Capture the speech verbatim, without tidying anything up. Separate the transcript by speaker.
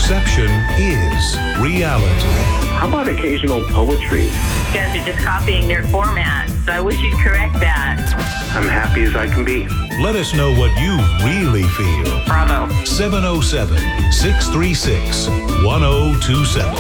Speaker 1: Perception is reality.
Speaker 2: How about occasional poetry?
Speaker 3: You guys are just copying their format, so I wish you'd correct that.
Speaker 2: I'm happy as I can be.
Speaker 1: Let us know what you really feel.
Speaker 3: Bravo.
Speaker 1: seven oh seven, six three six, one oh two seven.